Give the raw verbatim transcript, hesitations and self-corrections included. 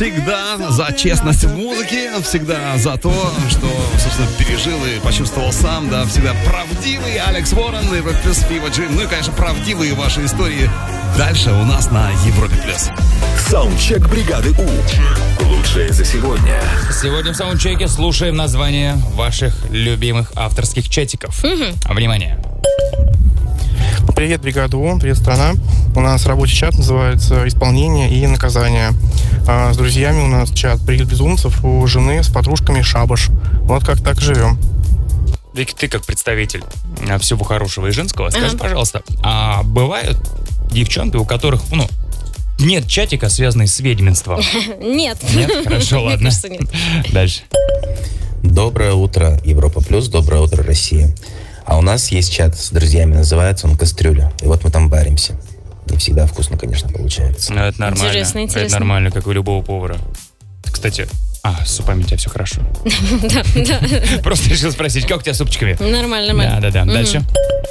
всегда за честность в музыке, всегда за то, что, собственно, пережил и почувствовал сам, да, всегда правдивый Алекс Уоррен, Европа Плюс, Фива Джим, ну и, конечно, правдивые ваши истории дальше у нас на Европе Плюс. Саундчек бригады У. Лучшее за сегодня. Сегодня в саундчеке слушаем название ваших любимых авторских чатиков. Угу. Внимание. Привет, бригада У, привет, страна. У нас рабочий чат называется «Исполнение и наказание». А с друзьями у нас чат «Бригад безумцев», у жены с подружками «Шабаш». Вот как так живем. Вики, ты как представитель всего хорошего и женского, скажи, Ага. пожалуйста, а бывают девчонки, у которых, ну, нет чатика, связанный с ведьминством? Нет. Нет? Хорошо, Мне ладно. кажется, нет. Дальше. Доброе утро, Европа Плюс, доброе утро, Россия. А у нас есть чат с друзьями, называется он «Кастрюля». И вот мы там варимся. Не всегда вкусно, конечно, получается. Ну, это нормально. Интересно, интересно. Это нормально, как у любого повара. Кстати, а, с супами у тебя все хорошо. Да, да. Просто решил спросить, как у тебя с супчиками? Нормально, нормально. Да, да, да. Мгм. Дальше.